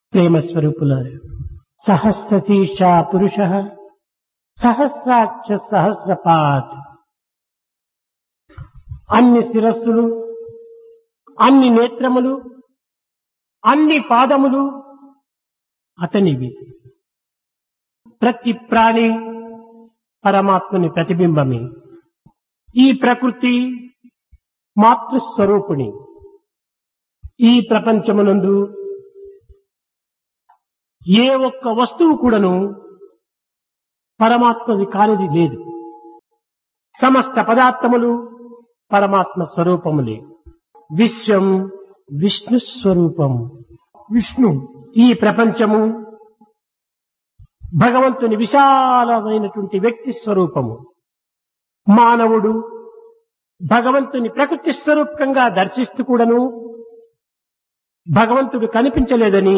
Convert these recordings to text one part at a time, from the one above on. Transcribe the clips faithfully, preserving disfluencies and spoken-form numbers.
ప్రేమ స్వరూపులారు. సహస్రశీర్ష పురుష సహస్రాక్ష సహస్రపాత్. అన్ని శిరస్సులు, అన్ని నేత్రములు, అన్ని పాదములు అతనివి. ప్రతి ప్రాణి పరమాత్మని ప్రతిబింబమే. ఈ ప్రకృతి మాతృస్వరూపిణి. ఈ ప్రపంచమునందు ఏ ఒక్క వస్తువు కూడాను పరమాత్మది కానిది లేదు. సమస్త పదార్థములు పరమాత్మ స్వరూపములే. విశ్వం విష్ణు స్వరూపం. విష్ణు ఈ ప్రపంచము భగవంతుని విశాలమైనటువంటి వ్యక్తి స్వరూపము. మానవుడు భగవంతుని ప్రకృతి స్వరూపంగా దర్శిస్తూ కూడాను భగవంతుడు కనిపించలేదని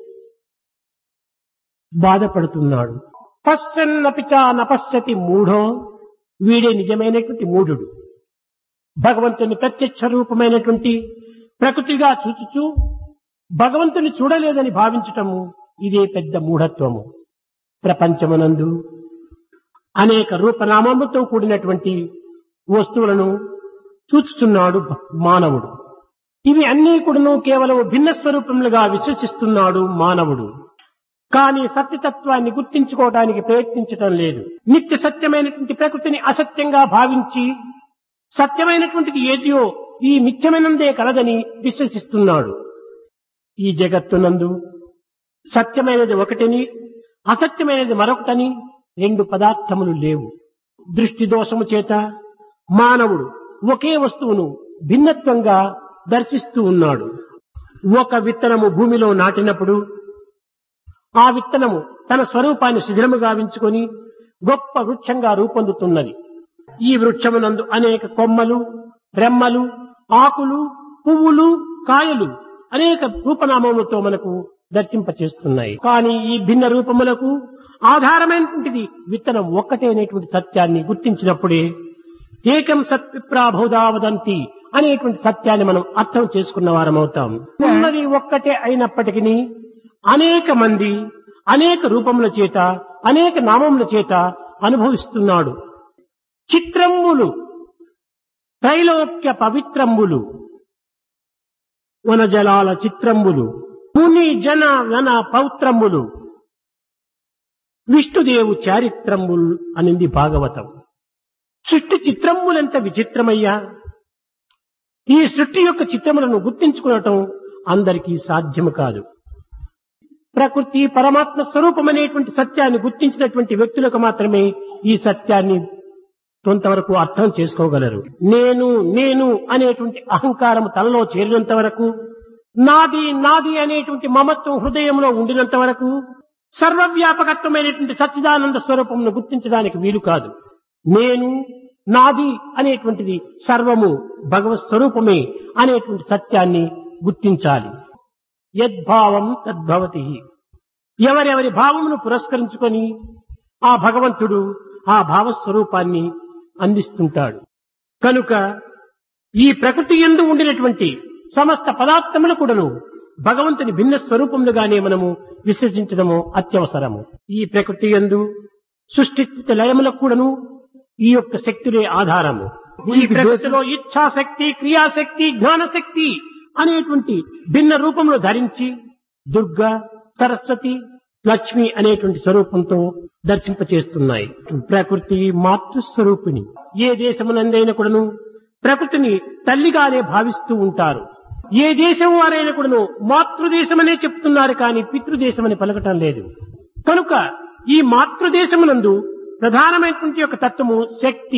బాధపడుతున్నాడు. పశ్యన్నపి చ నపశ్యతి మూఢో. వీడే నిజమైనటువంటి మూఢుడు. భగవంతుని ప్రత్యక్ష రూపమైనటువంటి ప్రకృతిగా చూచుచూ భగవంతుని చూడలేదని భావించటము ఇదే పెద్ద మూఢత్వము. ప్రపంచమునందు అనేక రూపనామములతో కూడినటువంటి వస్తువులను చూచుచున్నాడు మానవుడు. ఇవి అన్నీ కూడాను కేవలం భిన్న స్వరూపములుగా విశ్వసిస్తున్నాడు మానవుడు. కానీ సత్యతత్వాన్ని గుర్తించుకోవడానికి ప్రయత్నించటం లేదు. నిత్య సత్యమైనటువంటి ప్రకృతిని అసత్యంగా భావించి సత్యమైనటువంటిది ఏదియో ఈ మిథ్యమైనందే కలదని విశ్వసిస్తున్నాడు. ఈ జగత్తునందు సత్యమైనది ఒకటిని, అసత్యమైనది మరొకటని రెండు పదార్థములు లేవు. దృష్టి దోషము చేత మానవుడు ఒకే వస్తువును భిన్నత్వంగా దర్శిస్తూ ఉన్నాడు. ఒక విత్తనము భూమిలో నాటినప్పుడు ఆ విత్తనము తన స్వరూపాన్ని శిథిలము గావించుకొని గొప్ప వృక్షంగా రూపొందుతున్నది. ఈ వృక్షమునందు అనేక కొమ్మలు, రెమ్మలు, ఆకులు, పువ్వులు, కాయలు అనేక రూపనామములతో మనకు దర్శింపచేస్తున్నాయి. కానీ ఈ భిన్న రూపములకు ఆధారమైనటువంటిది విత్తనం ఒక్కటే అనేటువంటి సత్యాన్ని గుర్తించినప్పుడే ఏకం సత్విప్రాబోధా వదంతి అనేటువంటి సత్యాన్ని మనం అర్థం చేసుకున్న వారమవుతాం. ఉన్నది ఒక్కటే అయినప్పటికీ అనేక మంది అనేక రూపముల చేత అనేక నామముల చేత అనుభవిస్తున్నాడు. చిత్రంబులు త్రైలోక్య పవిత్రంబులు వనజలాల చిత్రంబులు ముని జన వన పౌత్రంబులు విష్ణుదేవు చారిత్రంబులు అనింది భాగవతం. సృష్టి చిత్రంబులెంత విచిత్రమయ్యా! ఈ సృష్టి యొక్క చిత్రములను గుర్తించుకోవటం అందరికీ సాధ్యము కాదు. ప్రకృతి పరమాత్మ స్వరూపమనేటువంటి సత్యాన్ని గుర్తించినటువంటి వ్యక్తులకు మాత్రమే ఈ సత్యాన్ని కొంతవరకు అర్థం చేసుకోగలరు. నేను నేను అనేటువంటి అహంకారం తనలో చేరినంత వరకు, నాది నాది అనేటువంటి మమత్వం హృదయంలో ఉండినంత వరకు సర్వవ్యాపకత్వమైనటువంటి సచ్చిదానంద స్వరూపమును గుర్తించడానికి వీలు కాదు. నేను నాది అనేటువంటిది సర్వము భగవత్ స్వరూపమే అనేటువంటి సత్యాన్ని గుర్తించాలి. యద్భావం తద్భవతి. ఎవరెవరి భావమును పురస్కరించుకొని ఆ భగవంతుడు ఆ భావస్వరూపాన్ని అందిస్తుంటాడు. కనుక ఈ ప్రకృతి యందు ఉండినటువంటి సమస్త పదార్థములు కూడాను భగవంతుని భిన్న స్వరూపములుగానే మనము విశ్వసించడము అత్యవసరము. ఈ ప్రకృతి యందు సృష్టి లయములకు కూడాను ఈ యొక్క శక్తులే ఆధారము. ఈ ప్రకృతిలో ఇచ్ఛాశక్తి, క్రియాశక్తి, జ్ఞానశక్తి అనేటువంటి భిన్న రూపములు ధరించి దుర్గా, సరస్వతి, లక్ష్మి అనేటువంటి స్వరూపంతో దర్శింపచేస్తున్నాయి. ప్రకృతి మాతృస్వరూపిణి. ఏ దేశమునందైనా కూడాను ప్రకృతిని తల్లిగానే భావిస్తూ ఉంటారు. ఏ దేశం వారైనా కూడాను మాతృదేశమనే చెప్తున్నారు, కానీ పితృదేశమని పలకటం లేదు. కనుక ఈ మాతృదేశమునందు ప్రధానమైనటువంటి యొక్క తత్వము శక్తి.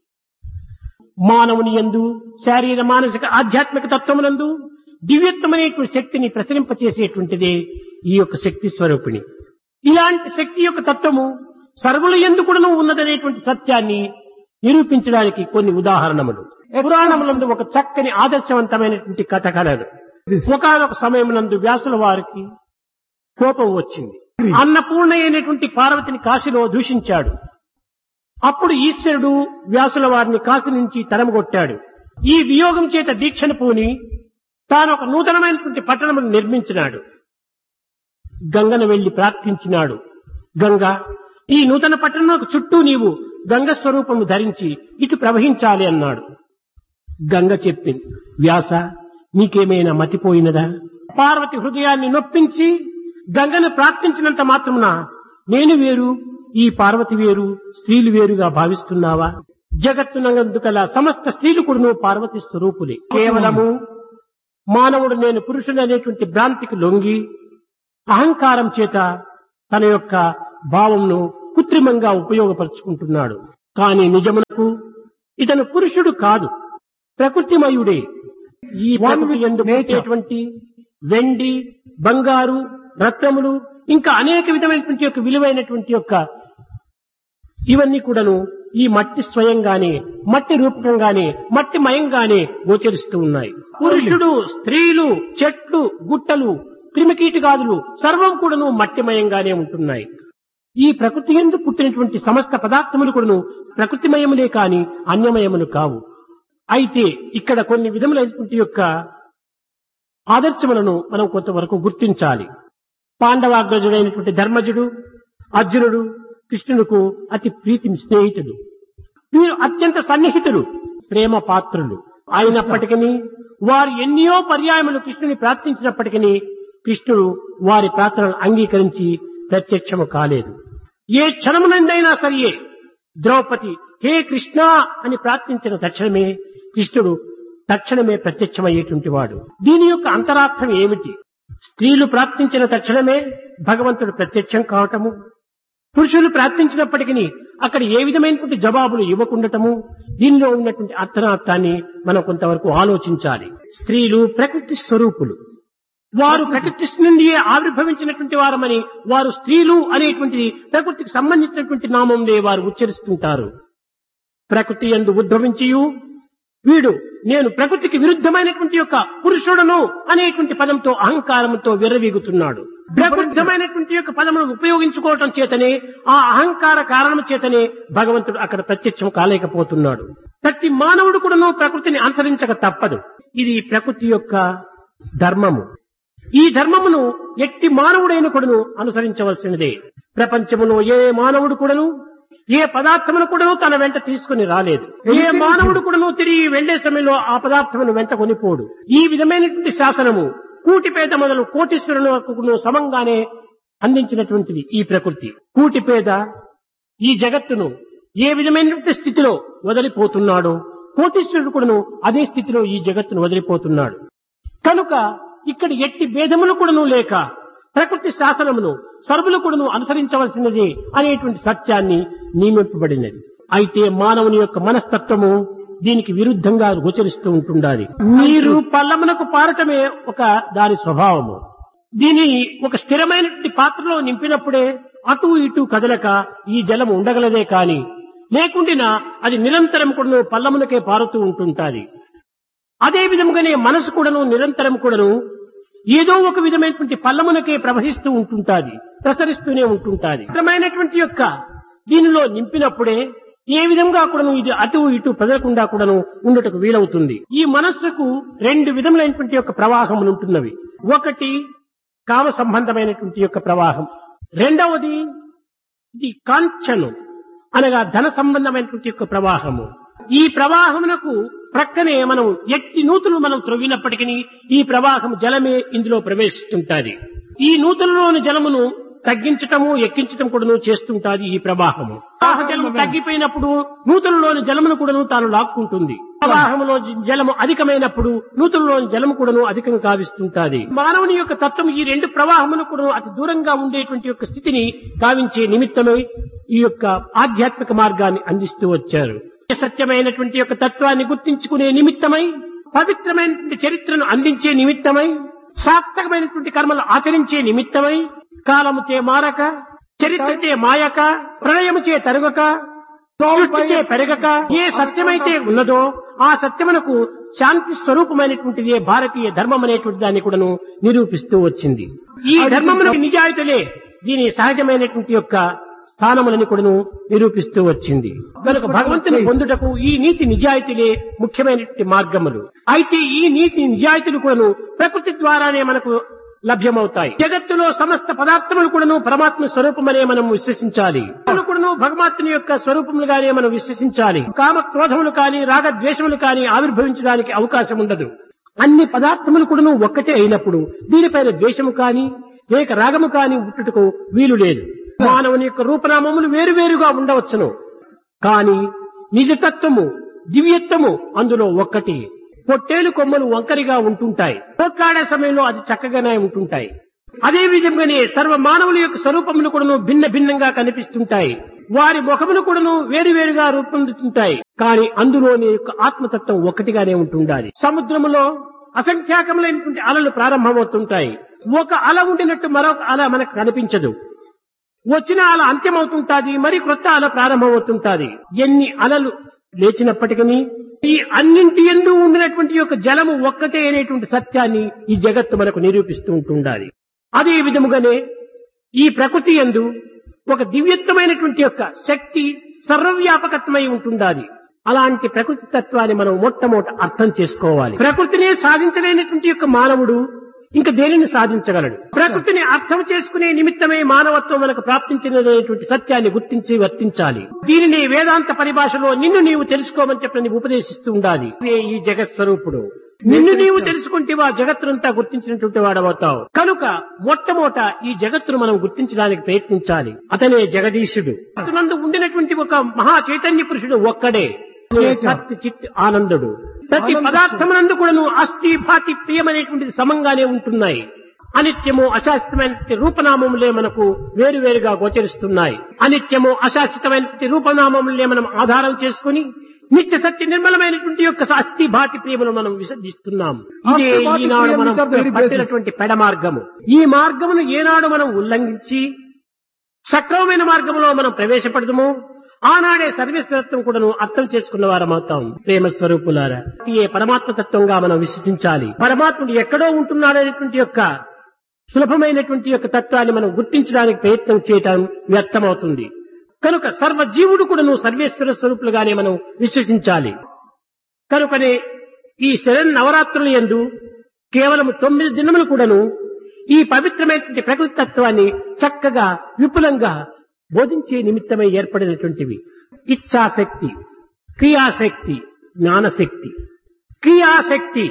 మానవుని యందు శారీర మానసిక ఆధ్యాత్మిక తత్వమునందు దివ్యత్వమనేటువంటి శక్తిని ప్రసరింపచేసేటువంటిదే ఈ యొక్క శక్తి స్వరూపిణి. ఇలాంటి శక్తి యొక్క తత్వము సర్వుల యందు కూడా ఉన్నదనేటువంటి సత్యాన్ని నిరూపించడానికి కొన్ని ఉదాహరణములు. పురాణములందు ఒక చక్కని ఆదర్శవంతమైనటువంటి కథ కలదు. ఒకనొక సమయమునందు వ్యాసుల వారికి కోపం వచ్చింది. అన్నపూర్ణ అయినటువంటి పార్వతిని కాశీలో దూషించాడు. అప్పుడు ఈశ్వరుడు వ్యాసుల వారిని కాశీ నుంచి తరమగొట్టాడు. ఈ వియోగం చేత దీక్షను పూని తాను ఒక నూతనమైనటువంటి పట్టణమును నిర్మించినాడు. గంగను వెళ్లి ప్రార్థించినాడు. గంగా, ఈ నూతన పట్టణంలో చుట్టూ నీవు గంగ స్వరూపము ధరించి ఇటు ప్రవహించాలి అన్నాడు. గంగ చెప్పింది, వ్యాస, నీకేమైనా మతిపోయినదా? పార్వతి హృదయాన్ని నొప్పించి గంగను ప్రార్థించినంత మాత్రమున నేను వేరు, ఈ పార్వతి వేరు, స్త్రీలు వేరుగా భావిస్తున్నావా? జగత్తునందు కల సమస్త స్త్రీలు కూడా పార్వతి స్వరూపులే. కేవలము మానవుడు నేను పురుషుడు అనేటువంటి భ్రాంతికి లొంగి అహంకారం చేత తన యొక్క భావంను కృత్రిమంగా ఉపయోగపరుచుకుంటున్నాడు. కానీ నిజమునకు ఇతను పురుషుడు కాదు, ప్రకృతిమయుడే. ఈ ప్రకృతి యందు పుట్టేటువంటి వెండి, బంగారు, రత్నములు, ఇంకా అనేక విధమైనటువంటి యొక్క విలువైనటువంటి యొక్క ఇవన్నీ కూడాను ఈ మట్టి స్వయంగానే, మట్టి రూపకంగానే, మట్టి మయంగానే గోచరిస్తూ ఉన్నాయి. పురుషుడు, స్త్రీలు, చెట్లు, గుట్టలు, క్రిమికీటకాదులు సర్వం కూడాను మట్టిమయంగానే ఉంటున్నాయి. ఈ ప్రకృతి యందు పుట్టినటువంటి సమస్త పదార్థములు కూడాను ప్రకృతిమయములే కాని అన్యమయములు కావు. అయితే ఇక్కడ కొన్ని విధములైనటువంటి యొక్క ఆదర్శములను మనం కొంతవరకు గుర్తించాలి. పాండవాగ్రజుడైనటువంటి ధర్మజుడు, అర్జునుడు కృష్ణుడుకు అతి ప్రీతి స్నేహితుడు. వీరు అత్యంత సన్నిహితులు, ప్రేమ పాత్రులు. అయినప్పటికీ వారు ఎన్నో పర్యాయములు కృష్ణుని ప్రార్థించినప్పటికీ కృష్ణుడు వారి ప్రార్థనలు అంగీకరించి ప్రత్యక్షము కాలేదు. ఏ క్షణమునందైనా సరియే ద్రౌపది హే కృష్ణ అని ప్రార్థించిన తక్షణమే కృష్ణుడు తక్షణమే ప్రత్యక్షమయ్యేటువంటి వాడు. దీని యొక్క అంతరార్థం ఏమిటి? స్త్రీలు ప్రార్థించిన తక్షణమే భగవంతుడు ప్రత్యక్షం కావటము, పురుషులు ప్రార్థించినప్పటికీ అక్కడ ఏ విధమైనటువంటి జవాబులు ఇవ్వకుండటము, దీనిలో ఉన్నటువంటి అర్థనార్థాన్ని మనం కొంతవరకు ఆలోచించాలి. స్త్రీలు ప్రకృతి స్వరూపులు, వారు ప్రకృతి నుండి ఆవిర్భవించినటువంటి వారమని వారు స్త్రీలు అనేటువంటిది ప్రకృతికి సంబంధించినటువంటి నామంలో వారు ఉచ్చరిస్తుంటారు. ప్రకృతి యందు ఉద్భవించియు వీడు నేను ప్రకృతికి విరుద్ధమైనటువంటి యొక్క పురుషుడను అనేటువంటి పదంతో అహంకారంతో విర్రవీగుతున్నాడు. ప్రబుద్ధమైనటువంటి యొక్క పదమును ఉపయోగించుకోవటం చేతనే, ఆ అహంకార కారణం చేతనే భగవంతుడు అక్కడ ప్రత్యక్షం కాలేకపోతున్నాడు. ప్రతి మానవుడు కూడాను ప్రకృతిని అనుసరించక తప్పదు. ఇది ప్రకృతి యొక్క ధర్మము. ఈ ధర్మమును ఎట్టి మానవుడైన కూడాను అనుసరించవలసినదే. ప్రపంచములో ఏ మానవుడు కూడాను ఏ పదార్థమును కూడాను తన వెంట తీసుకుని రాలేదు. ఏ మానవుడు కూడాను తిరిగి వెళ్లే సమయంలో ఆ పదార్థమును వెంట కొనిపోడు. ఈ విధమైనటువంటి శాసనము కూటిపేద మొదలు కోటీశ్వరులకు సమంగానే అందించినటువంటిది ఈ ప్రకృతి. కూటిపేద ఈ జగత్తును ఏ విధమైనటువంటి స్థితిలో వదిలిపోతున్నాడో, కోటీశ్వరుడు కూడాను అదే స్థితిలో ఈ జగత్తును వదిలిపోతున్నాడు. కనుక ఇక్కడ ఎట్టి భేదములు కూడాను లేక ప్రకృతి శాసనమును సర్వులు కూడాను అనుసరించవలసినది అనేటువంటి సత్యాన్ని నియమింపబడినది. అయితే మానవుని యొక్క మనస్తత్వము దీనికి విరుద్ధంగా గోచరిస్తూ ఉంటుండాలి. నీరు పల్లమునకు పారటమే ఒక దాని స్వభావము. దీని ఒక స్థిరమైనటువంటి పాత్రలో నింపినప్పుడే అటు ఇటు కదలక ఈ జలం ఉండగలదే కాని లేకుండినా అది నిరంతరం కూడాను పల్లమునకే పారుతూ ఉంటుంటాది. అదే విధముగానే మనసు కూడాను నిరంతరం కూడాను ఏదో ఒక విధమైనటువంటి పల్లమునకే ప్రవహిస్తూ ఉంటుంటాది, ప్రసరిస్తూనే ఉంటుంటాది. స్థిరమైనటువంటి యొక్క దీనిలో నింపినప్పుడే ఏ విధంగా కూడాను ఇది అటు ఇటు పెదలకుండా కూడాను ఉండటకు వీలవుతుంది. ఈ మనస్సుకు రెండు విధములైనటువంటి యొక్క ప్రవాహములు ఉంటున్నవి. ఒకటి కామ సంబంధమైనటువంటి యొక్క ప్రవాహం, రెండవది ఇది కాంచను అనగా ధన సంబంధమైనటువంటి యొక్క ప్రవాహము. ఈ ప్రవాహమునకు ప్రక్కనే మనం ఎట్టి నూతులు మనం త్రవ్వినప్పటికీ ఈ ప్రవాహం జలమే ఇందులో ప్రవేశిస్తుంటాది. ఈ నూతులలోని జలమును తగ్గించటము ఎక్కించటం కూడాను చేస్తుంటాది ఈ ప్రవాహము. ప్రవాహ జలము తగ్గిపోయినప్పుడు నూతులలోని జలమును కూడాను తాను లాక్కుంటుంది. ప్రవాహములో జలము అధికమైనప్పుడు నూతులలోని జలము కూడాను అధికంగా కావిస్తుంటాది. మానవుని యొక్క తత్వం ఈ రెండు ప్రవాహమును కూడా అతి దూరంగా ఉండేటువంటి యొక్క స్థితిని కావించే నిమిత్తమై ఈ యొక్క ఆధ్యాత్మిక మార్గాన్ని అందిస్తూ వచ్చారు. సత్యమైనటువంటి యొక్క తత్వాన్ని గుర్తించుకునే నిమిత్తమై, పవిత్రమైనటువంటి చరిత్రను అందించే నిమిత్తమై, సార్థకమైనటువంటి కర్మలు ఆచరించే నిమిత్తమై, కాలముచే మారక, చరిత్రచే మాయక, ప్రళయముచే తరుగక, సృష్టిచే పెరగక ఏ సత్యమైతే ఉన్నదో ఆ సత్యమునకు శాంతి స్వరూపమైనటువంటిది భారతీయ ధర్మం అనేటువంటి దాన్ని కూడాను నిరూపిస్తూ వచ్చింది. ఈ ధర్మమునకు నిజాయితీలే దీని సహజమైనటువంటి యొక్క స్థానములని కూడాను నిరూపిస్తూ వచ్చింది. కనుక భగవంతుని పొందుటకు ఈ నీతి నిజాయితీలే ముఖ్యమైనటువంటి మార్గములు. అయితే ఈ నీతి నిజాయితీలు కూడాను ప్రకృతి ద్వారానే మనకు లభ్యమవుతాయి. జగత్తులో సమస్త పదార్థములు కూడాను పరమాత్మ స్వరూపమనే మనం విశ్వసించాలి. కూడాను భగవంతుని యొక్క స్వరూపములుగానే మనం విశ్వసించాలి. కామ క్రోధములు కానీ రాగ ద్వేషములు కానీ ఆవిర్భవించడానికి అవకాశం ఉండదు. అన్ని పదార్థములు కూడాను ఒక్కటే అయినప్పుడు దీనిపైన ద్వేషము కానీ లేక రాగము కానీ పుట్టుటకు వీలు లేదు. మానవుని యొక్క రూపనామములు వేరువేరుగా ఉండవచ్చును, కానీ నిజతత్వము దివ్యత్వము అందులో ఒక్కటి. పొట్టేలు కొమ్మలు వంకరిగా ఉంటుంటాయి, పోట్లాడే సమయంలో అది చక్కగానే ఉంటుంటాయి. అదే విధంగానే సర్వ మానవుల యొక్క స్వరూపములు కూడాను భిన్న భిన్నంగా కనిపిస్తుంటాయి. వారి ముఖములు కూడాను వేరువేరుగా రూపొందుతుంటాయి, కానీ అందులోని యొక్క ఆత్మతత్వం ఒకటిగానే ఉంటుండాలి. సముద్రములో అసంఖ్యాకములైనటువంటి అలలు ప్రారంభమవుతుంటాయి. ఒక అల ఉండినట్టు మరొక అల మనకు కనిపించదు. వచ్చిన అల అంత్యమవుతుంటాది, మరి క్రొత్త అల ప్రారంభమవుతుంటాది. ఎన్ని అలలు లేచినప్పటికీ ఈ అన్నింటి యందు ఉండినటువంటి యొక్క జలము ఒక్కటే అనేటువంటి సత్యాన్ని ఈ జగత్తు మనకు నిరూపిస్తూ ఉంటుండాలి. అదే విధముగానే ఈ ప్రకృతి యందు ఒక దివ్యత్వమైనటువంటి యొక్క శక్తి సర్వవ్యాపకత్వమై ఉంటుండాలి. అలాంటి ప్రకృతి తత్వాన్ని మనం మొట్టమొదట అర్థం చేసుకోవాలి. ప్రకృతినే సాధించలేనటువంటి యొక్క మానవుడు ఇంకా దేనిని సాధించగలడు? ప్రకృతిని అర్థం చేసుకునే నిమిత్తమే మానవత్వం మనకు ప్రాప్తించినటువంటి సత్యాన్ని గుర్తించి వర్తించాలి. దీనిని వేదాంత పరిభాషలో నిన్ను నీవు తెలుసుకోమని చెప్పని ఉపదేశిస్తూ ఉండాలి. ఈ జగత్ స్వరూపుడు నిన్ను నీవు తెలుసుకుంటేవా జగత్తునంతా గుర్తించినటువంటి వాడవుతావు. కనుక మొట్టమొదట ఈ జగత్తును మనం గుర్తించడానికి ప్రయత్నించాలి. అతనే జగదీశుడు. అతనందు ఉండినటువంటి ఒక మహా చైతన్య పురుషుడు ఒక్కడే సత్ చిత్ ఆనందుడు. ప్రతి పదార్థమునందు కూడాను అస్థి భాతి ప్రియమనేటువంటిది సమంగానే ఉంటున్నాయి. అనిత్యము అశాశ్వతమైన రూపనామములే మనకు వేరువేరుగా గోచరిస్తున్నాయి. అనిత్యము అశాశ్వతమైన రూపనామములే మనం ఆధారం చేసుకుని నిత్య సత్య నిర్మలమైనటువంటి యొక్క అస్థి భాతి ప్రియమును మనం విసర్జిస్తున్నాం. ఇదే ఈనాడు మనం పట్టినటువంటి పెడ మార్గము. ఈ మార్గమును ఏనాడు మనం ఉల్లంఘించి సక్రమమైన మార్గంలో మనం ప్రవేశపడదము, ఆనాడే సర్వేశ్వరత్వం కూడాను అర్థం చేసుకున్న వారమవుతాం. ప్రేమ స్వరూపులారా, ఏ పరమాత్మ తత్వంగా మనం విశ్వసించాలి. పరమాత్ముడు ఎక్కడో ఉంటున్నాడనేటువంటి యొక్క సులభమైనటువంటి యొక్క తత్వాన్ని మనం గుర్తించడానికి ప్రయత్నం చేయటం వ్యర్థమవుతుంది. కనుక సర్వజీవుడు కూడాను సర్వేశ్వర స్వరూపులుగానే మనం విశ్వసించాలి. కనుకనే ఈ శరణ్ నవరాత్రుల యందు కేవలం తొమ్మిది దినములు కూడాను ఈ పవిత్రమైనటువంటి ప్రకృతి తత్వాన్ని చక్కగా విపులంగా బోధించే నిమిత్తమై ఏర్పడినటువంటివి. ఇచ్ఛాశక్తి, క్రియాశక్తి, జ్ఞానశక్తి. క్రియాశక్తి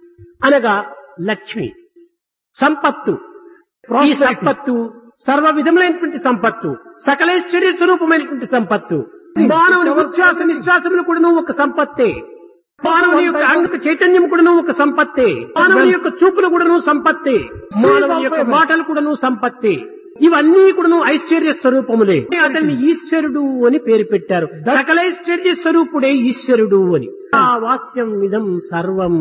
అనగా లక్ష్మి, సంపత్తు. ఈ సంపత్తు సర్వ విధములైనటువంటి సంపత్తు, సకలేశ్వర్య స్వరూపమైనటువంటి సంపత్తు. మానవుని ఉచ్ఛ్వాస నిశ్వాసములు కూడాను ఒక సంపత్తే. మానవుని యొక్క అంగ చైతన్యం కూడాను ఒక సంపత్తే. మానవుని యొక్క చూపులు కూడాను సంపత్తే. మానవుని యొక్క మాటలు కూడాను సంపత్తే. ఇవన్నీ కూడాను ఐశ్వర్య స్వరూపములే. అతన్ని ఈశ్వరుడు అని పేరు పెట్టారు. సకలైశ్వర్య స్వరూపుడే ఈశ్వరుడు అని. ఆ వాస్యం ఇదం సర్వం.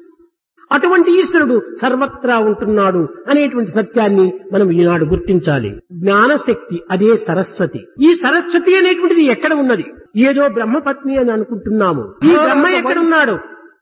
అటువంటి ఈశ్వరుడు సర్వత్రా ఉంటున్నాడు అనేటువంటి సత్యాన్ని మనం ఈనాడు గుర్తించాలి. జ్ఞానశక్తి అదే సరస్వతి. ఈ సరస్వతి అనేటువంటిది ఎక్కడ ఉన్నది? ఏదో బ్రహ్మపత్ని అని అనుకుంటున్నాము. ఈ బ్రహ్మ ఎక్కడున్నాడు?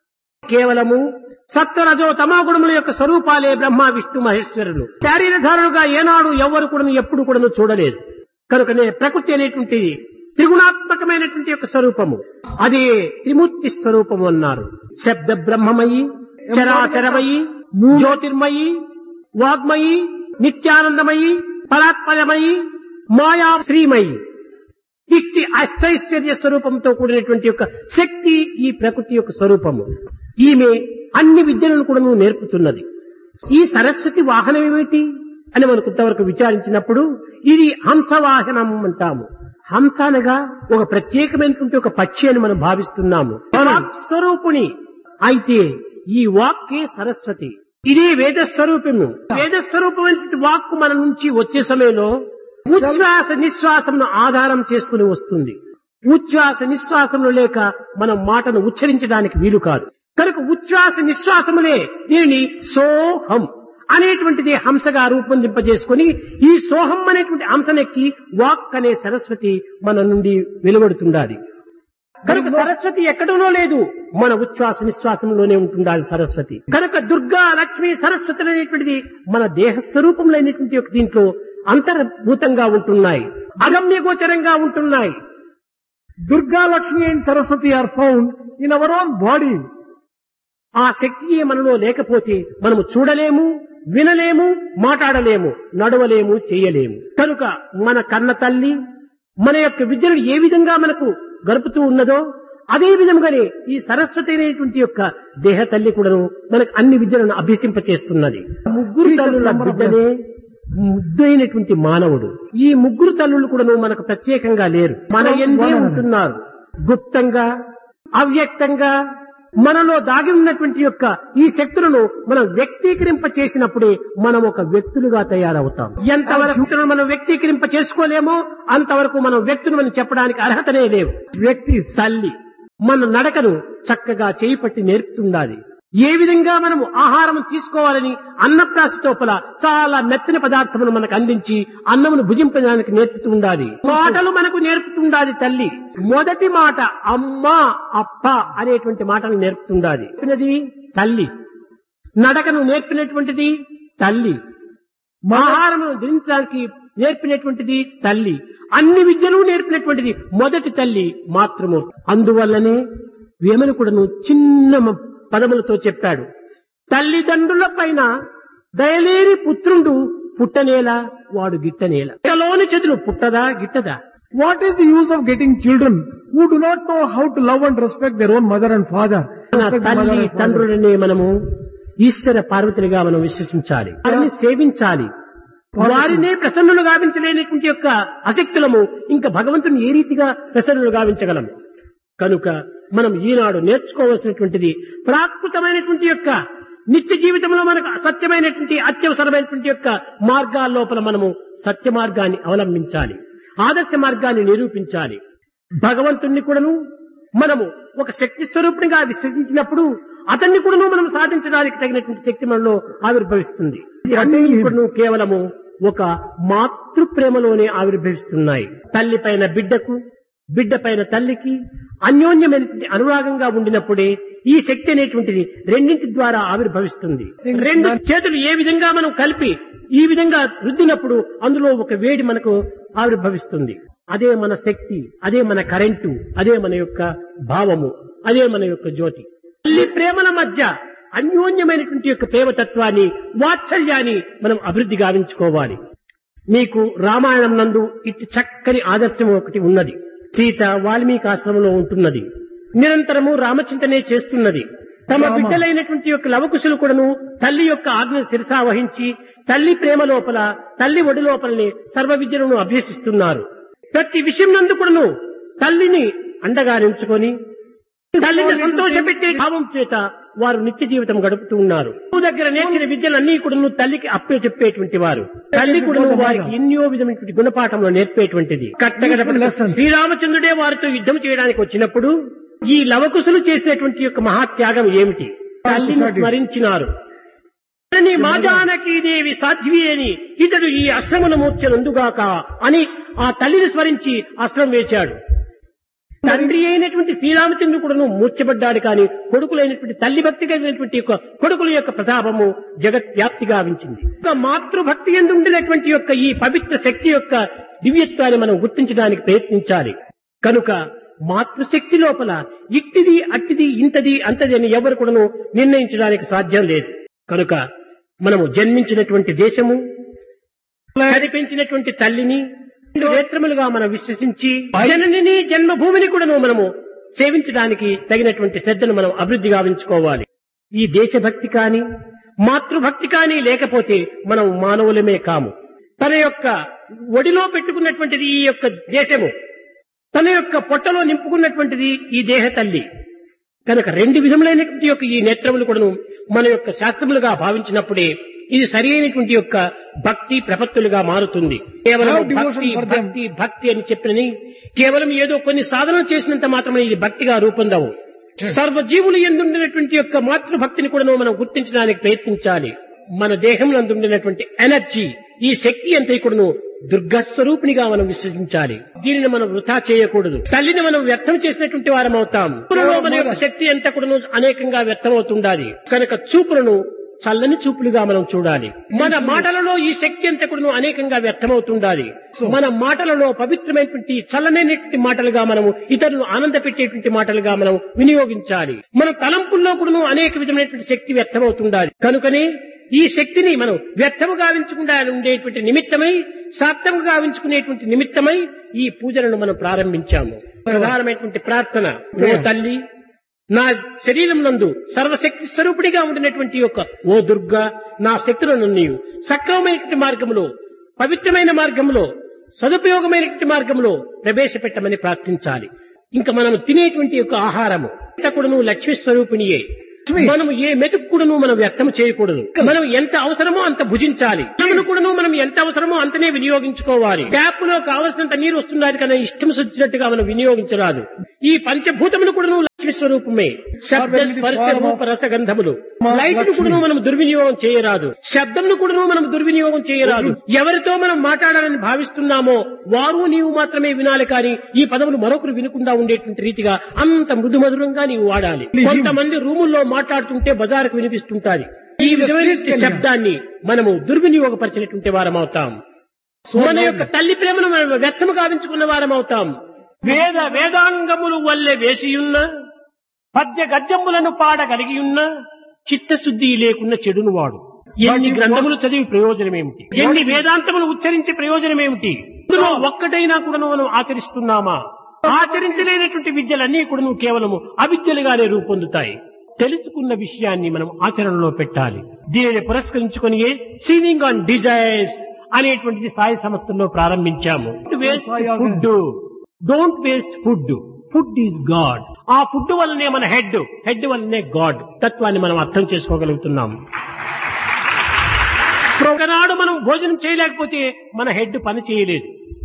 కేవలము సత్వరజో తమోగుణముల యొక్క స్వరూపాలే బ్రహ్మ విష్ణు మహేశ్వరులు. శారీరధారులుగా ఏనాడు ఎవ్వరు కూడా ఎప్పుడు కూడా చూడలేదు. కనుకనే ప్రకృతి అనేటువంటిది త్రిగుణాత్మకమైనటువంటి యొక్క స్వరూపము. అదే త్రిమూర్తి స్వరూపము అన్నారు. శబ్ద బ్రహ్మమయి, చరాచరమయి, జ్యోతిర్మయి, వాగ్మయి, నిత్యానందమయి, పరాత్పరమయి, మాయా శ్రీమయి. ఇట్టి అష్టైశ్వర్య స్వరూపంతో కూడినటువంటి యొక్క శక్తి ఈ ప్రకృతి యొక్క స్వరూపము. ఈమె అన్ని విద్యలను కూడా నేర్పుతున్నది. ఈ సరస్వతి వాహనం ఏమిటి అని మనం కొంతవరకు విచారించినప్పుడు ఇది హంసవాహనం అంటాము. హంస అనగా ఒక ప్రత్యేకమైనటువంటి ఒక పక్షి అని మనం భావిస్తున్నాము. వాక్ స్వరూపుని. అయితే ఈ వాక్కే సరస్వతి. ఇదే వేద స్వరూపము. వేద స్వరూపమైనటువంటి వాక్కు మన నుంచి వచ్చే సమయంలో ఉచ్ఛ్వాస నిశ్వాసమును ఆధారం చేసుకుని వస్తుంది. ఉచ్ఛ్వాస నిశ్వాసములు లేక మనం మాటను ఉచ్చరించడానికి వీలు కాదు. కనుక ఉచ్ఛ్వాస నిశ్వాసములే దీనిని సోహం అనేటువంటిది హంసగా రూపొందింపజేసుకుని ఈ సోహం అనేటువంటి హంసనెక్కి వాక్ అనే సరస్వతి మన నుండి వెలువడుతుండాలి. కనుక సరస్వతి ఎక్కడనో లేదు, మన ఉచ్ఛ్వాస నిశ్వాసంలోనే ఉంటుండాలి సరస్వతి. కనుక దుర్గా, లక్ష్మి, సరస్వతి అనేటువంటిది మన దేహ స్వరూపంలోనేటువంటి యొక్క దీంట్లో అంతర్భూతంగా ఉంటున్నాయి, అగమ్య గోచరంగా ఉంటున్నాయి. Durga, Lakshmi and Saraswati are found in our own body. ఆ శక్తి మనలో లేకపోతే మనము చూడలేము, వినలేము, మాట్లాడలేము, నడవలేము, చేయలేము. కనుక మన కన్న తల్లి మన యొక్క విద్యను ఏ విధంగా మనకు గడుపుతూ ఉన్నదో అదే విధంగానే ఈ సరస్వతి అనేటువంటి యొక్క దేహ తల్లి కూడాను మనకు అన్ని విద్యలను అభ్యసింపచేస్తున్నది. ముగ్గురు తల్లుల బిడ్డనే ముద్దైనటువంటి మానవుడు. ఈ ముగ్గురు తల్లులు కూడాను మనకు ప్రత్యేకంగా లేరు, మన ఎందే ఉంటున్నారు. గుప్తంగా, అవ్యక్తంగా మనలో దాగి ఉన్నటువంటి యొక్క ఈ శక్తులను మనం వ్యక్తీకరింప చేసినప్పుడే మనం ఒక వ్యక్తులుగా తయారవుతాం. ఎంతవరకు శక్తులను మనం వ్యక్తీకరింప చేసుకోలేమో అంతవరకు మనం వ్యక్తులు మనం చెప్పడానికి అర్హతనే లేవు. వ్యక్తి తల్లి మన నడకను చక్కగా చేయి పట్టి నేర్పుతుండాలి. ఏ విధంగా మనము ఆహారం తీసుకోవాలని అన్నప్రాశతోపల చాలా మెత్తని పదార్థమును మనకు అందించి అన్నమును భుజింపడానికి నేర్పుతూ ఉండాలి. మాటలు మనకు నేర్పుతుండాలి తల్లి. మొదటి మాట అమ్మా అప్ప అనేటువంటి మాటలు నేర్పుతుండాలి. నేర్పినది తల్లి. నడకను నేర్పినటువంటిది తల్లి. ఆహారమును ధరించడానికి నేర్పినటువంటిది తల్లి. అన్ని విద్యలు నేర్పినటువంటిది మొదటి తల్లి మాతృమూర్తి. అందువల్లనే వేమన కూడాను చిన్న పదములతో చెప్పాడు, తల్లిదండ్రుల పైన దయలేని పుత్రుండు పుట్టనేలా వాడు గిట్టనేలా. లోని చెదులు పుట్టదా గిట్టదా? What is the use of getting children who do not know how to love and respect their own mother and father? తల్లి తండ్రులనే మనము ఈశ్వర పార్వతులుగా మనం విశ్వసించాలి, వారిని సేవించాలి. వారినే ప్రసన్నులు గావించలేనటువంటి యొక్క అశక్తులము ఇంకా భగవంతుని ఏ రీతిగా ప్రసన్నులు గావించగలము? కనుక మనం ఈనాడు నేర్చుకోవాల్సినటువంటిది ప్రాకృతమైనటువంటి యొక్క నిత్య జీవితంలో మనకు సత్యమైనటువంటి అత్యవసరమైనటువంటి యొక్క మార్గాల లోపల మనము సత్య మార్గాన్ని అవలంబించాలి, ఆదర్శ మార్గాన్ని నిరూపించాలి. భగవంతుణ్ణి కూడాను మనము ఒక శక్తి స్వరూపునిగా విశ్వసించినప్పుడు అతన్ని కూడాను మనం సాధించడానికి తగినటువంటి శక్తి మనలో ఆవిర్భవిస్తుంది. అన్ని కూడాను కేవలము ఒక మాతృ ప్రేమలోనే ఆవిర్భవిస్తున్నాయి. తల్లి పైన బిడ్డకు, బిడ్డ పైన తల్లికి అన్యోన్యమైనటువంటి అనురాగంగా ఉండినప్పుడే ఈ శక్తి అనేటువంటిది రెండింటి ద్వారా ఆవిర్భవిస్తుంది. రెండు చేతులు ఏ విధంగా మనం కలిపి ఈ విధంగా రుద్దినప్పుడు అందులో ఒక వేడి మనకు ఆవిర్భవిస్తుంది. అదే మన శక్తి, అదే మన కరెంటు, అదే మన యొక్క భావము, అదే మన యొక్క జ్యోతి. తల్లి ప్రేమల మధ్య అన్యోన్యమైనటువంటి యొక్క ప్రేమతత్వాన్ని, వాత్సల్యాన్ని మనం అభివృద్ధి గావించుకోవాలి. మీకు రామాయణం నందు ఇటు చక్కని ఆదర్శం ఒకటి ఉన్నది. సీత వాల్మీకి ఆశ్రమంలో ఉంటున్నది, నిరంతరము రామచింతనే చేస్తున్నది. తమ బిడ్డలైనటువంటి యొక్క లవకుశులు కూడాను తల్లి యొక్క ఆజ్ఞ శిరసా వహించి తల్లి ప్రేమ లోపల, తల్లి ఒడి లోపలనే సర్వ విద్యలను అభ్యసిస్తున్నారు. ప్రతి విషయం నందు కూడాను తల్లిని అండగా నించుకొని తల్లిని సంతోషపెట్టే భావం చేత వారు నిత్య జీవితం గడుపుతూ ఉన్నారు. దగ్గర నేర్చిన విద్యలన్నీ కూడా తల్లికి అప్పే చెప్పేటువంటి వారు. తల్లి కూడా వారికి ఎన్నో విధమైనటువంటి గుణపాఠంలో నేర్పేటువంటిది. కట్టగడ శ్రీరామచంద్రుడే వారితో యుద్ధం చేయడానికి వచ్చినప్పుడు ఈ లవకుశులు చేసినటువంటి యొక్క మహాత్యాగం ఏమిటి? తల్లిని స్మరించినారు. మా జానకీ దేవి సాధ్వి అని ఇతడు ఈ అస్త్రమును మూర్ఛనందుగాక అని ఆ తల్లిని స్మరించి అస్త్రం వేశాడు. తండ్రి అయినటువంటి శ్రీరామచంద్రుడు కూడాను మూర్ఛపడ్డాడు. కానీ కొడుకులైనటువంటి తల్లి భక్తి కలిగినటువంటి యొక్క కొడుకుల యొక్క ప్రతాపము జగత్ వ్యాప్తి గావించింది. ఒక మాతృభక్తి యందు ఉండినటువంటి యొక్క ఈ పవిత్ర శక్తి యొక్క దివ్యత్వాన్ని మనం గుర్తించడానికి ప్రయత్నించాలి. కనుక మాతృశక్తి లోపల ఇట్టిది అట్టిది ఇంతది అంతది అని ఎవరు కూడాను నిర్ణయించడానికి సాధ్యం లేదు. కనుక మనము జన్మించినటువంటి దేశము, కనిపించినటువంటి తల్లిని నేత్రములుగా మనం విశ్వసించి జననిని జన్మభూమిని కూడాను మనము సేవించడానికి తగినటువంటి శ్రద్ధను మనం అభివృద్ధి గావించుకోవాలి. ఈ దేశభక్తి కాని మాతృభక్తి కాని లేకపోతే మనం మానవులమే కాము. తన యొక్క ఒడిలో పెట్టుకున్నటువంటిది ఈ యొక్క దేశము, తన యొక్క పొట్టలో నింపుకున్నటువంటిది ఈ దేహ తల్లి. కనుక రెండు విధములైనటువంటి యొక్క ఈ నేత్రములు కూడాను మన యొక్క శాస్త్రములుగా భావించినప్పుడే ఇది సరి అయినటువంటి యొక్క భక్తి ప్రపత్తులుగా మారుతుంది. కేవలం భక్తి భక్తి భక్తి అని చెప్పినని కేవలం ఏదో కొన్ని సాధనలు చేసినంత మాత్రమే ఇది భక్తిగా రూపొందవు. సర్వజీవులు ఎందుండినటువంటి యొక్క మాతృభక్తిని కూడా మనం గుర్తించడానికి ప్రయత్నించాలి. మన దేహంలో ఉండినటువంటి ఎనర్జీ, ఈ శక్తి అంతా కూడాను దుర్గస్వరూపిణిగా మనం విశ్వసించాలి. దీనిని మనం వృథా చేయకూడదు. తల్లిని మనం వ్యర్థం చేసినటువంటి వారం అవుతాం. చూపులలో మన యొక్క శక్తి అంతా కూడాను అనేకంగా వ్యర్థమవుతుండాలి. కనుక చూపులను చల్లని చూపులుగా మనం చూడాలి. మన మాటలలో ఈ శక్తి అంతా కూడా అనేకంగా వ్యక్తమవుతుండాలి. మన మాటలలో పవిత్రమైనటువంటి చల్లనైనటువంటి మాటలుగా మనము ఇతరులను ఆనంద పెట్టేటువంటి మాటలుగా మనం వినియోగించాలి. మన తలంపుల్లో కూడా అనేక విధమైనటువంటి శక్తి వ్యక్తమవుతుండాలి. కనుకనే ఈ శక్తిని మనం వ్యర్థము గావించకుండా ఉండేటువంటి నిమిత్తమై, సార్థము గావించుకునేటువంటి నిమిత్తమై ఈ పూజలను మనం ప్రారంభించాము. ప్రధానమైనటువంటి ప్రార్థన, ఓ తల్లి, నా శరీరం నందు సర్వశక్తి స్వరూపుడిగా ఉండినటువంటి యొక్క ఓ దుర్గా, నా శక్తులను నీవు సక్రమమైనటువంటి మార్గంలో, పవిత్రమైన మార్గంలో, సదుపయోగమైనటువంటి మార్గంలో ప్రవేశపెట్టమని ప్రార్థించాలి. ఇంకా మనం తినేటువంటి యొక్క ఆహారము కూడాను లక్ష్మీ స్వరూపిణియే. మనము ఏ మెతుకు కూడాను మనం వ్యక్తం చేయకూడదు. మనం ఎంత అవసరమో అంత భుజించాలి. మనము కూడాను మనం ఎంత అవసరమో అంతనే వినియోగించుకోవాలి. ట్యాప్ లో కావలసినంత నీరు వస్తున్నది కానీ ఇష్టం వచ్చినట్టుగా మనం వినియోగించరాదు. ఈ పంచభూతములు కూడాను లక్ష్మీ స్వరూపమే. శబ్ద స్పర్శ రూప రసగంధములు, లైట్ ను కూడాను మనం దుర్వినియోగం చేయరాదు. శబ్దంను కూడాను మనం దుర్వినియోగం చేయరాదు. ఎవరితో మనం మాట్లాడాలని భావిస్తున్నామో వారు నీవు మాత్రమే వినాలి కానీ ఈ పదములు మరొకరు వినకుండా ఉండేటువంటి రీతిగా అంత మృదు మధురంగా నీవు వాడాలి. కొంతమంది రూముల్లో మాట్లాడుతుంటే బజారుకు వినిపిస్తుంటాది. ఈ విధమైన శబ్దాన్ని మనము దుర్వినియోగపరిచినటువంటి వారం అవుతాం. మన యొక్క తల్లి ప్రేమను మనం వ్యర్థము గావించుకున్న వారం అవుతాం. వేద వేదాంగములు వల్లే వేసియున్న, పద్య గద్యములను పాడగలిగియున్న, చిత్తశుద్ధి లేకున్న చెడును వాడు. ఎన్ని గ్రంథములు చదివి ప్రయోజనమేమిటి? ఎన్ని వేదాంతములు ఉచ్చరించి ప్రయోజనమేమిటి? ఇందులో ఒక్కటైనా కూడా మనం ఆచరిస్తున్నామా? ఆచరించలేనటువంటి విద్యలన్నీ కూడా కేవలము అవిద్యలుగానే రూపొందుతాయి. తెలుసుకున్న విషయాన్ని మనం ఆచరణలో పెట్టాలి. దీనిని పురస్కరించుకొని సీవింగ్ ఆన్ డిజైర్స్ అనేటువంటిది సాయి సంస్థల్లో ప్రారంభించాము. Waste food, don't waste food, food is God. ఆ ఫుడ్ వల్లనే మన హెడ్, హెడ్ వల్లనే గాడ్ తత్వాన్ని మనం అర్థం చేసుకోగలుగుతున్నాం. ఒకనాడు మనం భోజనం చేయలేకపోతే మన హెడ్ పని చేయలేదు.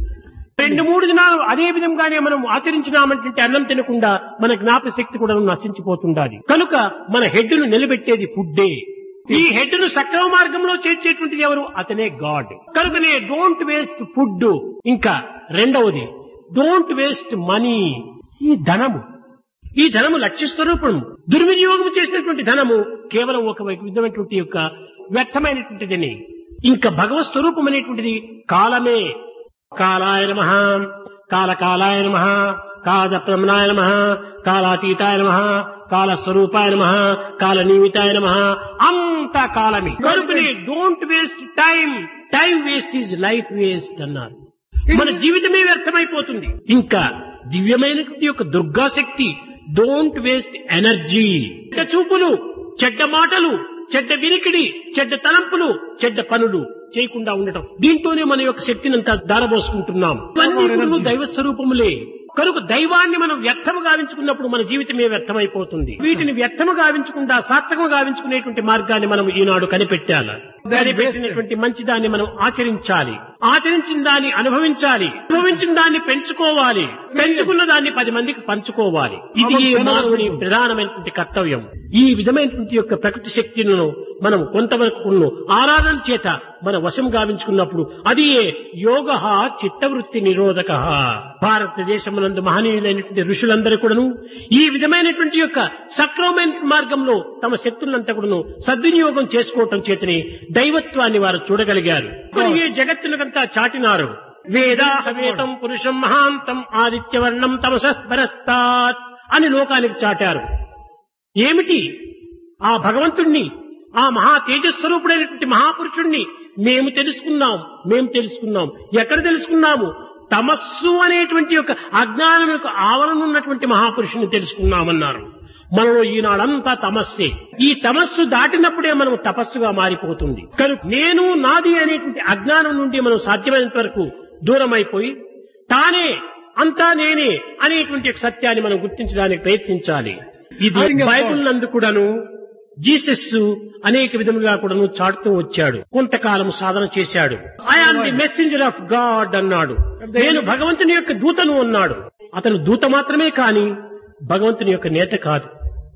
రెండు మూడు దినాలు అదే విధంగానే మనం ఆచరించినామంటే అన్నం తినకుండా మన జ్ఞాపక శక్తి కూడా నశించిపోతుండాలి. కనుక మన హెడ్ ను నిలబెట్టేది ఫుడ్డే. ఈ హెడ్ ను సక్రమ మార్గంలో చేర్చేటువంటిది ఎవరు? అతనే గాడ్. కనుకనే డోంట్ వేస్ట్ ఫుడ్. ఇంకా రెండవది డోంట్ వేస్ట్ మనీ. ఈ ధనము, ఈ ధనము లక్ష్య స్వరూపం. దుర్వినియోగం చేసినటువంటి ధనము కేవలం ఒక విధమైనటువంటి యొక్క వ్యర్థమైనటువంటిదని. ఇంకా భగవత్ స్వరూపం అనేటువంటిది కాలమే. కాలాయ నమః, కాలకాలాయ నమః, కాలప్రమణాయ నమః, కాలాతీతాయ నమః, కాలస్వరూపాయ నమః, కాలనిమితాయ నమః. అంతా కాలమే. కనుకనే don't waste time. Time waste is life waste అన్నారు. మన జీవితమే వ్యర్థమైపోతుంది. ఇంకా దివ్యమైనటువంటి యొక్క దుర్గాశక్తి డోంట్ వేస్ట్ ఎనర్జీ. చెడ్డ చూపులు, చెడ్డ మాటలు, చెడ్డ వినికిడి, చెడ్డ తలంపులు, చెడ్డ పనులు చేయకుండా ఉండటం, దీంతోనే మన యొక్క శక్తిని అంతా దారబోసుకుంటున్నాం. ఇవన్నీ దైవ స్వరూపములే. కనుక దైవాన్ని మనం వ్యర్థము గావించుకున్నప్పుడు మన జీవితమే వ్యర్థమైపోతుంది. వీటిని వ్యర్థము గావించకుండా సార్థకము గావించుకునేటువంటి మార్గాన్ని మనం ఈనాడు కనిపెట్టాలి. కనిపెట్టినటువంటి మంచి దాన్ని మనం ఆచరించాలి. ఆచరించిన దాన్ని అనుభవించాలి. అనుభవించిన దాన్ని పెంచుకోవాలి. పెంచుకున్న దాన్ని పది మందికి పంచుకోవాలి. ఇది ఈ మానవుని ప్రధానమైనటువంటి కర్తవ్యం. ఈ విధమైనటువంటి యొక్క ప్రకృతి శక్తులను మనం కొంతవరకు ఆరాధన చేత మన వశం గావించుకున్నప్పుడు అది యోగ చిత్తవృత్తి నిరోధక. భారతదేశమునందు మహనీయులైనటువంటి ఋషులందరూ కూడాను ఈ విధమైనటువంటి యొక్క సక్రమమైన మార్గంలో తమ శక్తులంతా కూడాను సద్వినియోగం చేసుకోవటం చేతనే దైవత్వాన్ని వారు చూడగలిగారు. ఈ జగత్తులకంతా చాటినారు. వేదాహవేతం పురుషం మహాంతం ఆదిత్యవర్ణం తమసః పరస్తాత్ అని లోకానికి చాటారు. ఏమిటి? ఆ భగవంతుణ్ణి, ఆ మహా తేజస్వరూపుడైనటువంటి మహాపురుషుణ్ణి మేము తెలుసుకున్నాం, మేము తెలుసుకున్నాం. ఎక్కడ తెలుసుకున్నాము? తమస్సు అనేటువంటి యొక్క అజ్ఞానం యొక్క ఆవరణ ఉన్నటువంటి మహాపురుషుని తెలుసుకున్నామన్నారు. మనలో ఈనాడంతా తమస్సే. ఈ తమస్సు దాటినప్పుడే మనం తపస్సుగా మారిపోతుంది. కనుక నేను నాది అనేటువంటి అజ్ఞానం నుండి మనం సాధ్యమైనంత వరకు దూరం అయిపోయి తానే అంతా నేనే అనేటువంటి సత్యాన్ని మనం గుర్తించడానికి ప్రయత్నించాలి. ఇది బైబిల్ నందు కూడాను జీసస్ అనేక విధములుగా కూడాను చాటుతూ వచ్చాడు. కొంతకాలం సాధన చేశాడు. I am the messenger of God అన్నాడు. నేను భగవంతుని యొక్క దూతను అన్నాడు. అతను దూత మాత్రమే కాని భగవంతుని యొక్క నేత కాదు.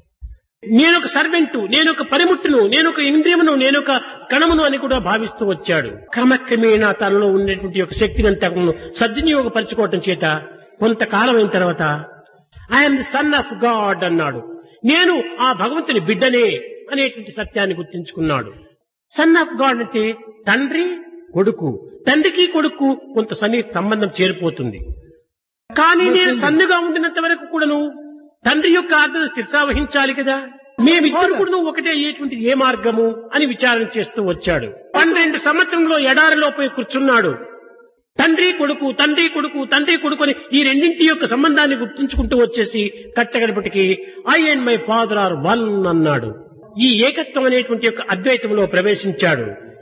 నేనొక సర్వెంటు, నేనొక పనిముట్టును, నేనొక ఇంద్రియమును, నేనొక కణమును అని కూడా భావిస్తూ వచ్చాడు. క్రమక్రమేణా తనలో ఉండేటువంటి యొక్క శక్తిని అంతా సద్వినియోగపరచుకోవటం చేత కొంతకాలం అయిన తర్వాత I'm the son of God అన్నాడు. నేను ఆ భగవంతుని బిడ్డనే అనేటువంటి సత్యాన్ని గుర్తించుకున్నాడు. సన్ ఆఫ్ గాడ్ అంటే తండ్రి కొడుకు, తండ్రికి కొడుకు కొంత సన్నిహిత సంబంధం చేరిపోతుంది. కానీ నేను సన్నుగా ఉండినంత వరకు కూడాను తండ్రి యొక్క ఆజ్ఞను శిరసావహించాలి కదా. మేమిద్దరు కూడా ఒకటే అయ్యేటువంటి ఏ మార్గము అని విచారణ చేస్తూ వచ్చాడు. పన్నెండు సంవత్సరంలో ఎడారిలో పోయి కూర్చున్నాడు. తండ్రి కొడుకు తండ్రి కొడుకు తండ్రి కొడుకు అని ఈ రెండింటి యొక్క సంబంధాన్ని గుర్తించుకుంటూ వచ్చేసి కట్టగడపటికి I and my father are one అన్నాడు. ఈ ఏకత్వం అనేటువంటి యొక్క అద్వైతంలో ప్రవేశించాడు.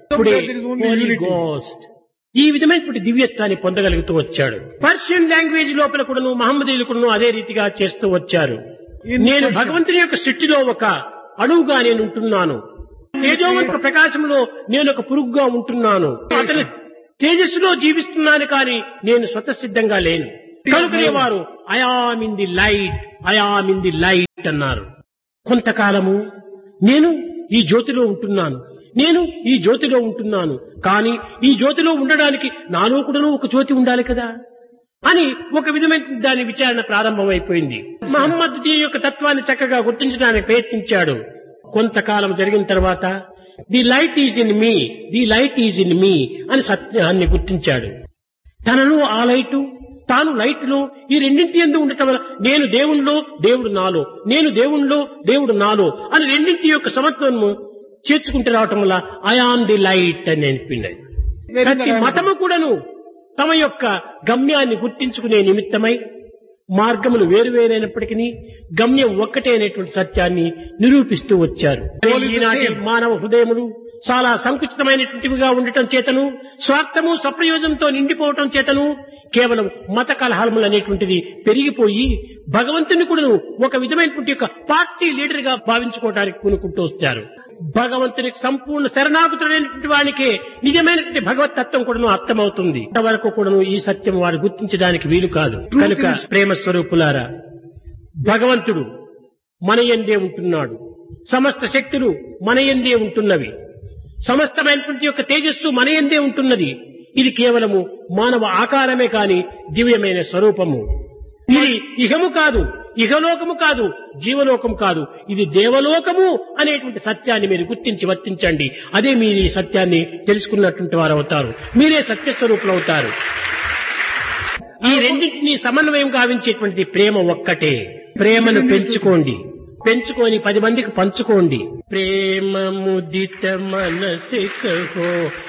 గోస్ట్ ఈ విధమైనటువంటి దివ్యత్వాన్ని పొందగలుగుతూ వచ్చాడు. పర్షియన్ లాంగ్వేజ్ లోపల కూడాను మహమ్మదీయులు కూడాను అదే రీతిగా చేస్తూ వచ్చారు. నేను భగవంతుని యొక్క సృష్టిలో ఒక అణువుగా నేను ఉంటున్నాను, తేజోవంత ప్రకాశంలో నేను ఒక పురుగుగా ఉంటున్నాను, అతని తేజస్సులో జీవిస్తున్నాను, కానీ నేను స్వతసిద్ధంగా లేను. కనుకనే వారు I am in the light I am in the light అన్నారు. కొంతకాలము నేను ఈ జ్యోతిలో ఉంటున్నాను, నేను ఈ జ్యోతిలో ఉంటున్నాను, కానీ ఈ జ్యోతిలో ఉండడానికి నాలో కూడా ఒక జ్యోతి ఉండాలి కదా అని ఒక విధమైన దాని విచారణ ప్రారంభమైపోయింది. మహమ్మద్ దీని యొక్క తత్వాన్ని చక్కగా గుర్తించడానికి ప్రయత్నించాడు. కొంతకాలం జరిగిన తర్వాత the light is in me the light is in me అని సత్యాన్ని గుర్తించాడు. తనలో ఆ లైటు, తాను లైట్లో ఈ రెండింటి యందు ఉండటం వల్ల నేను దేవుణ్ణిలో దేవుడు నాలో, నేను దేవుణ్ణిలో దేవుడు నాలో అని రెండింటి యొక్క సమత్వము చేర్చుకుంటూ రావటం వల్ల ఐ ఆమ్ ది లైట్ అని అనిపింది. ప్రతి మతము కూడాను తమ యొక్క గమ్యాన్ని గుర్తించుకునే నిమిత్తమై మార్గములు వేరువేరైనప్పటికీ గమ్యం ఒక్కటే అనేటువంటి సత్యాన్ని నిరూపిస్తూ వచ్చారు. ఈనాటి మానవ హృదయములు చాలా సంకుచితమైనటువంటివిగా ఉండటం చేతను, స్వార్థము స్వప్రయోజనంతో నిండిపోవటం చేతను కేవలం మత కలహాలములు అనేటువంటిది పెరిగిపోయి భగవంతుని కూడా ఒక విధమైనటువంటి యొక్క పార్టీ లీడర్ గా భావించుకోవడానికి పూనుకుంటూ వచ్చారు. భగవంతునికి సంపూర్ణ శరణాగతుడైనటువంటి వానికే నిజమైనటువంటి భగవత్ తత్వం కూడా అర్థమవుతుంది. అంతవరకు కూడా ఈ సత్యం వారు గుర్తించడానికి వీలు కాదు. కనుక ప్రేమ స్వరూపులారా, భగవంతుడు మన యందే ఉంటున్నాడు, సమస్త శక్తులు మన యందే ఉంటున్నవి, సమస్తమైనటువంటి యొక్క తేజస్సు మన యందే ఉంటున్నది. ఇది కేవలము మానవ ఆకారమే కాని దివ్యమైన స్వరూపము. ఇది ఇహము కాదు, ఇహలోకము కాదు, జీవలోకము కాదు, ఇది దేవలోకము అనేటువంటి సత్యాన్ని మీరు గుర్తించి వర్తించండి. అదే మీరు ఈ సత్యాన్ని తెలుసుకున్నటువంటి వారు అవుతారు, మీరే సత్యస్వరూపులు అవుతారు. ఈ రెండింటినీ సమన్వయం గావించేటువంటి ప్రేమ ఒక్కటే. ప్రేమను పెంచుకోండి, పెంచుకొని పది మందికి పంచుకోండి. ప్రేమ ముదిత మనసి కహో